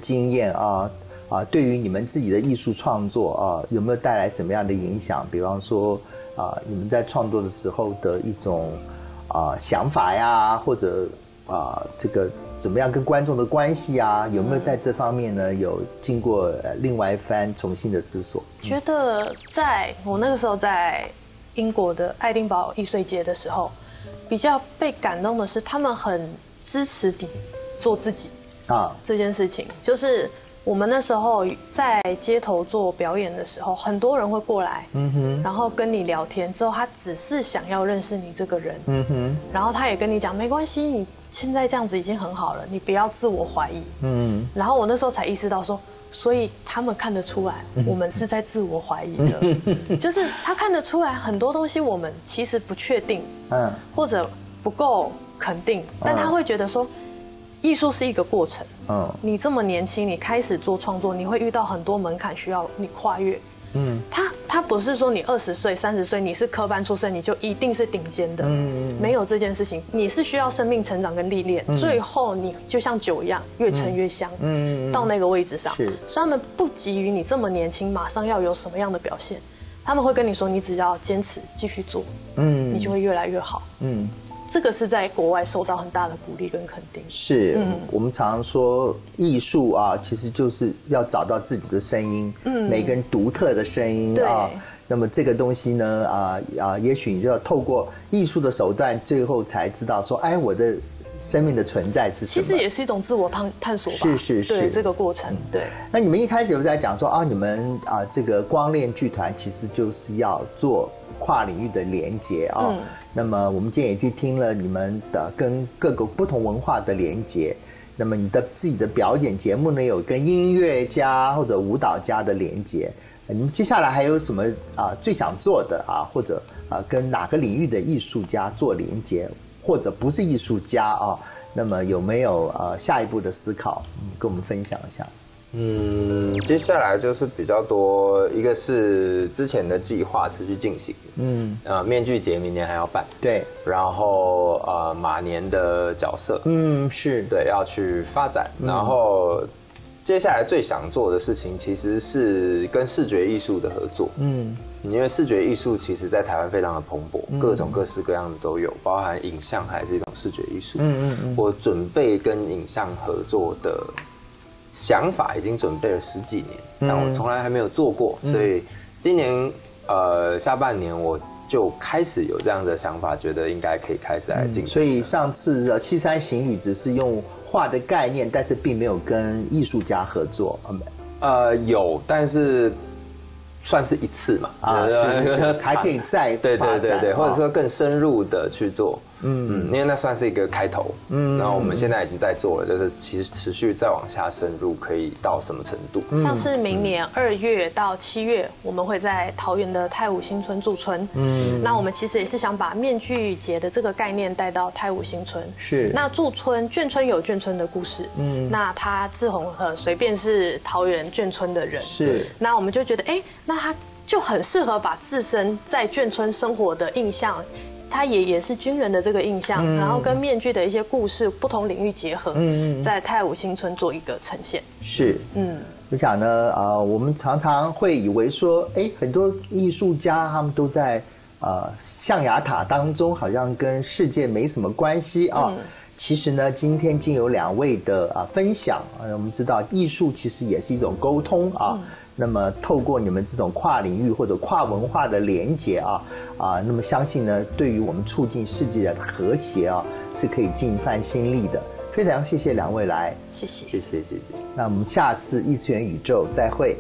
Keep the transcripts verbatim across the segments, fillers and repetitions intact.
经验啊啊，对于你们自己的艺术创作啊，有没有带来什么样的影响？比方说啊，你们在创作的时候的一种啊想法呀，或者啊这个怎么样跟观众的关系啊，有没有在这方面呢有经过另外一番重新的思索？ 觉得在我那个时候在英国的爱丁堡艺术节的时候，比较被感动的是他们很支持你做自己啊这件事情，就是我们那时候在街头做表演的时候，很多人会过来，嗯哼，然后跟你聊天，之后他只是想要认识你这个人，嗯哼，然后他也跟你讲没关系，你现在这样子已经很好了，你不要自我怀疑，嗯，然后我那时候才意识到说，所以他们看得出来我们是在自我怀疑的，就是他看得出来很多东西我们其实不确定，嗯，或者不够肯定，但他会觉得说，艺术是一个过程。嗯，你这么年轻，你开始做创作，你会遇到很多门槛需要你跨越。嗯，他他不是说你二十岁、三十岁你是科班出身，你就一定是顶尖的。嗯，没有这件事情，你是需要生命成长跟历练，最后你就像酒一样，越陈越香。嗯，到那个位置上，是，所以他们不急于你这么年轻，马上要有什么样的表现。他们会跟你说，你只要坚持继续做，嗯，你就会越来越好，嗯，这个是在国外受到很大的鼓励跟肯定。是，嗯， 我们常常说艺术啊，其实就是要找到自己的声音，嗯，每个人独特的声音啊。那么这个东西呢，啊啊，也许你就要透过艺术的手段，最后才知道说，哎，我的生命的存在是什么？ 其实也是一种自我探探索吧。 是是是， 对这个过程，对。 那你们一开始有在讲说啊，你们啊这个光练剧团其实就是要做跨领域的连结啊。嗯。那么我们今天也去听了你们的跟各个不同文化的连结。那么你的自己的表演节目呢，有跟音乐家或者舞蹈家的连结。你们接下来还有什么啊最想做的啊，或者啊跟哪个领域的艺术家做连结？或者不是艺术家啊，那么有没有呃下一步的思考，嗯，跟我们分享一下？ 嗯，接下来就是比较多，一个是之前的计划持续进行，嗯，呃，面具节明年还要办， 对， 然后呃马年的角色， 嗯，是对要去发展，嗯、然后接下来最想做的事情其实是跟视觉艺术的合作，嗯。因为视觉艺术其实在台湾非常的蓬勃，嗯、各种各式各样的都有，包含影像还是一种视觉艺术。嗯嗯嗯。我准备跟影像合作的想法已经准备了十几年，嗯、但我从来还没有做过，嗯、所以今年呃下半年我就开始有这样的想法，觉得应该可以开始来进行，嗯。 所以上次《七山行旅》只是用画的概念，但是并没有跟艺术家合作。 呃，有，但是。算是一次嘛， 啊，是是是还可以再对对对对，或者说更深入的去做，嗯嗯，因为那算是一个开头，嗯，然后我们现在已经在做了，就是其实持续再往下深入，可以到什么程度？ 像是明年二月到七月，我们会在桃园的太武新村驻村，嗯，那我们其实也是想把面具节的这个概念带到太武新村， 是， 那驻村眷村有眷村的故事，嗯，那他志宏呃随便是桃园眷村的人， 是， 那我们就觉得哎。那他就很适合把自身在眷村生活的印象，他也也是军人的这个印象，嗯、然后跟面具的一些故事不同领域结合，嗯、在太武新村做一个呈现。 是，嗯，我想呢，啊、呃，我们常常会以为说，哎，很多艺术家他们都在呃象牙塔当中，好像跟世界没什么关系啊。嗯其实呢，今天经有两位的啊分享，我们知道艺术其实也是一种沟通啊。嗯、那么透过你们这种跨领域或者跨文化的连结啊啊，那么相信呢，对于我们促进世界的和谐啊，是可以尽一番心力的。非常谢谢两位来， 谢谢， 谢谢，谢谢。 那我们下次异次元宇宙再会。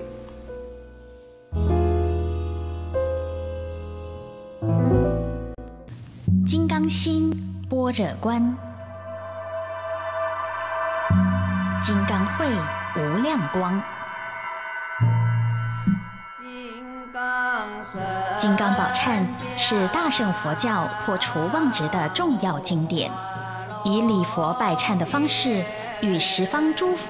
金刚心般若观。金刚慧无量光，金刚宝忏是大乘佛教破除妄执的重要经典，以礼佛拜忏的方式，与十方诸佛